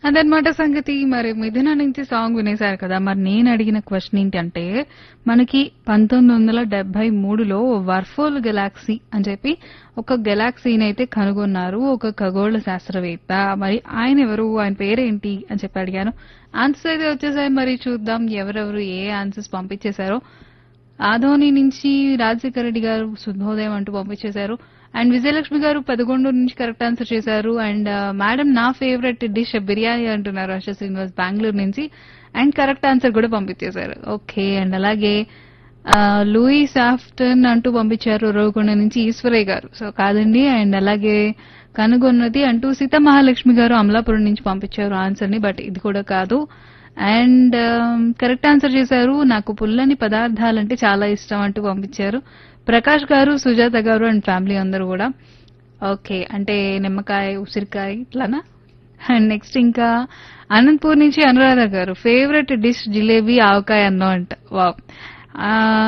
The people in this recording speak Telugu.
అదనమాట సంగతి. మరి 'మిథున' నుంచి సాంగ్ వినేశారు కదా! మరి నేను అడిగిన క్వెషన్ ఏంటంటే, మనకి 1973లో వర్ఫోల్ గెలాక్సీ అని చెప్పి ఒక గెలాక్సీనైతే కనుగొన్నారు ఒక ఖగోళ శాస్త్రవేత్త. మరి ఆయన ఎవరు? ఆయన పేరేంటి? అని చెప్పి అడిగాను. ఆన్సర్స్ అయితే వచ్చేసాయి. మరి చూద్దాం ఎవరెవరు ఏ ఆన్సర్స్ పంపించేశారో. ఆదోని నుంచి రాజశేఖర రెడ్డి గారు శుభోదయం అంటూ పంపించేశారు. అండ్ విజయలక్ష్మి గారు 11 నుంచి కరెక్ట్ ఆన్సర్ చేశారు. అండ్ మేడం నా ఫేవరెట్ డిష్ బిర్యానీ అంటున్నారు హర్ష శ్రీనివాస్ బెంగళూరు నుంచి. అండ్ కరెక్ట్ ఆన్సర్ కూడా పంపించేశారు. ఓకే. అండ్ అలాగే లూయిస్ ఆఫ్టన్ అంటూ పంపించారు రోగుండ నుంచి ఈశ్వరయ్య గారు. సో కాదండి. అండ్ అలాగే కనుగొన్నది అంటూ సీతామహాలక్ష్మి గారు అమలాపురం నుంచి పంపించారు ఆన్సర్ ని. బట్ ఇది కూడా కాదు. అండ్ కరెక్ట్ ఆన్సర్ చేశారు. నాకు పుల్లని పదార్థాలంటే చాలా ఇష్టం అంటూ పంపించారు ప్రకాష్ గారు, సుజాత గారు అండ్ ఫ్యామిలీ అందరూ కూడా. ఓకే. అంటే నిమ్మకాయ, ఉసిరికాయ ఇట్లానా? అండ్ నెక్స్ట్ ఇంకా అనంతపూర్ నుంచి అనురాధ గారు ఫేవరెట్ డిష్ జిలేబీ ఆవకాయ అన్నం అంట. వావ్.